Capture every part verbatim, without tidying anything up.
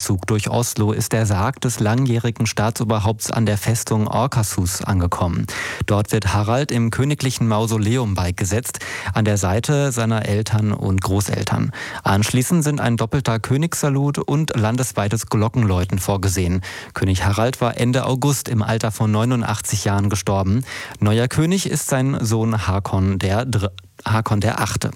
Aufzug durch Oslo ist der Sarg des langjährigen Staatsoberhaupts an der Festung Akershus angekommen. Dort wird Harald im königlichen Mausoleum beigesetzt, an der Seite seiner Eltern und Großeltern. Anschließend sind ein doppelter Königssalut und landesweites Glockenläuten vorgesehen. König Harald war Ende August im Alter von neunundachtzig Jahren gestorben. Neuer König ist sein Sohn Hakon der, Dr- Hakon der Achte.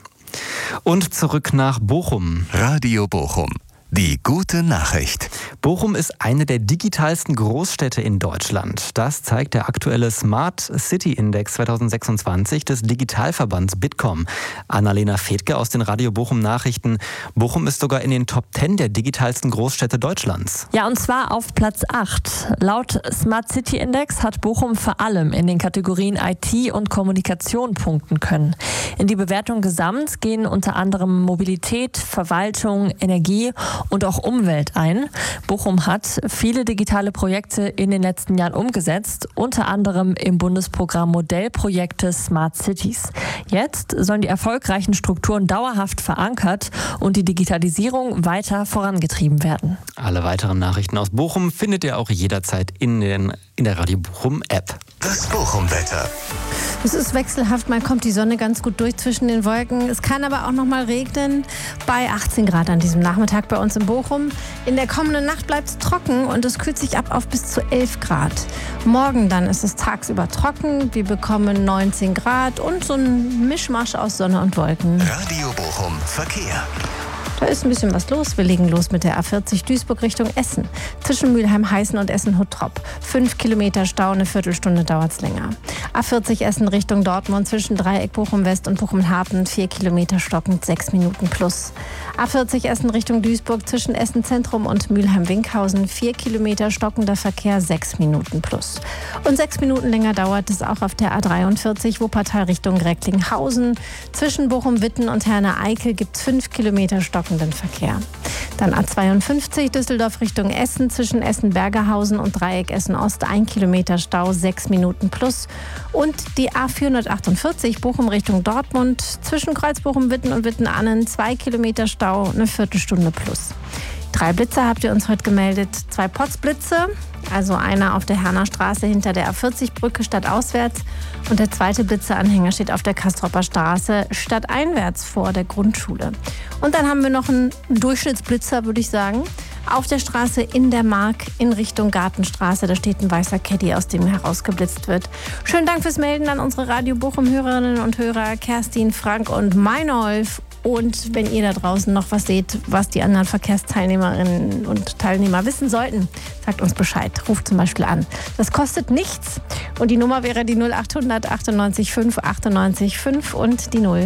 Und zurück nach Bochum. Radio Bochum. Die gute Nachricht. Bochum ist eine der digitalsten Großstädte in Deutschland. Das zeigt der aktuelle Smart City Index zweitausendsechsundzwanzig des Digitalverbands Bitkom. Annalena Fedke aus den Radio Bochum Nachrichten. Bochum ist sogar in den Top zehn der digitalsten Großstädte Deutschlands. Ja, und zwar auf Platz acht. Laut Smart City Index hat Bochum vor allem in den Kategorien I T und Kommunikation punkten können. In die Bewertung gesamt gehen unter anderem Mobilität, Verwaltung, Energie und auch Umwelt ein. Bochum hat viele digitale Projekte in den letzten Jahren umgesetzt, unter anderem im Bundesprogramm Modellprojekte Smart Cities. Jetzt sollen die erfolgreichen Strukturen dauerhaft verankert und die Digitalisierung weiter vorangetrieben werden. Alle weiteren Nachrichten aus Bochum findet ihr auch jederzeit in, den, in der Radio Bochum App. Das Bochum-Wetter. Es ist wechselhaft, mal kommt die Sonne ganz gut durch zwischen den Wolken. Es kann aber auch noch mal regnen bei achtzehn Grad an diesem Nachmittag bei uns in Bochum. In der kommenden Nacht bleibt es trocken und es kühlt sich ab auf bis zu elf Grad. Morgen dann ist es tagsüber trocken. Wir bekommen neunzehn Grad und so ein Mischmasch aus Sonne und Wolken. Radio Bochum Verkehr. Da ist ein bisschen was los. Wir legen los mit der A vierzig Duisburg Richtung Essen. Zwischen Mülheim-Heißen und Essen-Huttrop. Fünf Kilometer Stau, eine Viertelstunde dauert es länger. A vierzig Essen Richtung Dortmund zwischen Dreieck Bochum-West und Bochum-Hafen. Vier Kilometer stockend, sechs Minuten plus. A vierzig Essen Richtung Duisburg zwischen Essen-Zentrum und Mülheim-Winkhausen. Vier Kilometer stockender Verkehr, sechs Minuten plus. Und sechs Minuten länger dauert es auch auf der A dreiundvierzig Wuppertal Richtung Recklinghausen. Zwischen Bochum-Witten und Herne-Eickel gibt es fünf Kilometer stockenden Verkehr. Dann A zweiundfünfzig Düsseldorf Richtung Essen zwischen Essen-Bergerhausen und Dreieck Essen-Ost. Ein Kilometer Stau, sechs Minuten plus. Und die A vierhundertachtundvierzig Bochum Richtung Dortmund zwischen Kreuzbochum-Witten und Witten-Annen. Zwei Kilometer Stau, eine Viertelstunde plus. Drei Blitze habt ihr uns heute gemeldet. Zwei Potzblitze, also einer auf der Herner Straße hinter der A vierzig Brücke stadtauswärts und der zweite Blitzeanhänger steht auf der Kastropper Straße stadteinwärts vor der Grundschule. Und dann haben wir noch einen Durchschnittsblitzer, würde ich sagen, auf der Straße in der Mark in Richtung Gartenstraße. Da steht ein weißer Caddy, aus dem herausgeblitzt wird. Schönen Dank fürs Melden an unsere Radio Bochum-Hörerinnen und Hörer Kerstin, Frank und Meinolf. Und wenn ihr da draußen noch was seht, was die anderen Verkehrsteilnehmerinnen und Teilnehmer wissen sollten, sagt uns Bescheid. Ruft zum Beispiel an. Das kostet nichts. Und die Nummer wäre die null achthundert achtundneunzig fünf achtundneunzig fünf und die null.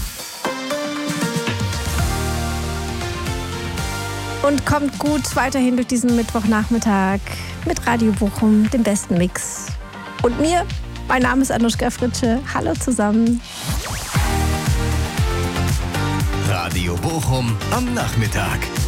Und kommt gut weiterhin durch diesen Mittwochnachmittag mit Radio Bochum, dem besten Mix. Und mir, mein Name ist Anuschka Fritsche. Hallo zusammen. Radio Bochum am Nachmittag.